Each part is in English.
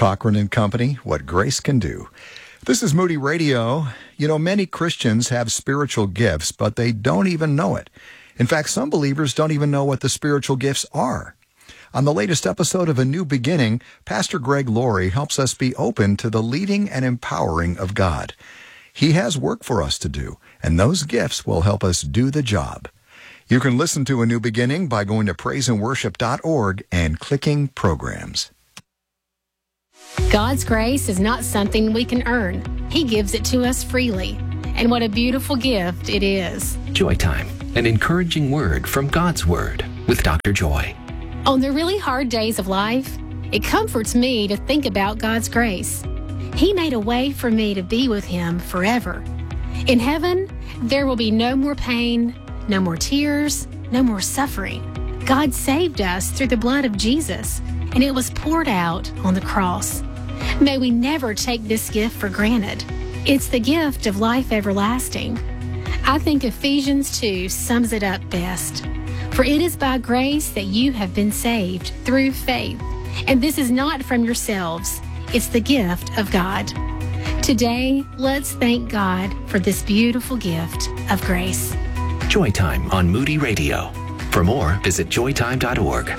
Cochran and Company, What Grace Can Do. This is Moody Radio. You know, many Christians have spiritual gifts, but they don't even know it. In fact, some believers don't even know what the spiritual gifts are. On the latest episode of A New Beginning, Pastor Greg Laurie helps us be open to the leading and empowering of God. He has work for us to do, and those gifts will help us do the job. You can listen to A New Beginning by going to praiseandworship.org and clicking Programs. God's grace is not something we can earn. He gives it to us freely. And what a beautiful gift it is. Joy Time, an encouraging word from God's Word with Dr. Joy. On the really hard days of life, it comforts me to think about God's grace. He made a way for me to be with Him forever. In heaven, there will be no more pain, no more tears, no more suffering. God saved us through the blood of Jesus, and it was poured out on the cross. May we never take this gift for granted. It's the gift of life everlasting. I think Ephesians 2 sums it up best. For it is by grace that you have been saved through faith, and this is not from yourselves. It's the gift of God. Today, let's thank God for this beautiful gift of grace. Joy Time on Moody Radio. For more, visit joytime.org.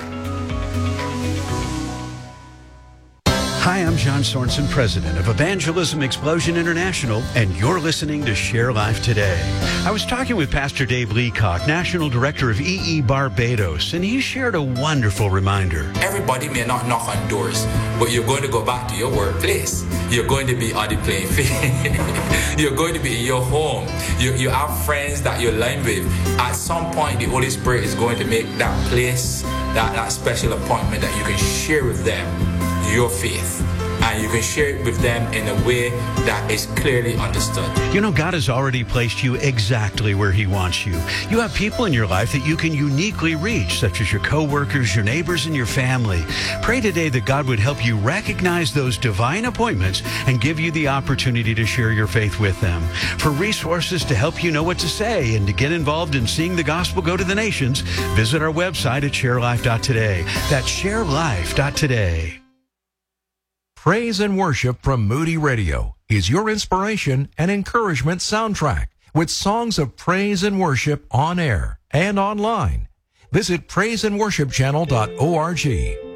Hi, I'm John Sorensen, president of Evangelism Explosion International, and you're listening to Share Life Today. I was talking with Pastor Dave Leacock, National Director of EE Barbados, and he shared a wonderful reminder. Everybody may not knock on doors, but you're going to go back to your workplace. You're going to be on the playing field. You're going to be in your home. You have friends that you're lined with. At some point, the Holy Spirit is going to make that place, that special appointment that you can share with them your faith, and you can share it with them in a way that is clearly understood. You know, God has already placed you exactly where He wants you. You have people in your life that you can uniquely reach, such as your coworkers, your neighbors, and your family. Pray today that God would help you recognize those divine appointments and give you the opportunity to share your faith with them. For resources to help you know what to say and to get involved in seeing the gospel go to the nations, visit our website at sharelife.today. That's sharelife.today. Praise and Worship from Moody Radio is your inspiration and encouragement soundtrack with songs of praise and worship on air and online. Visit praiseandworshipchannel.org.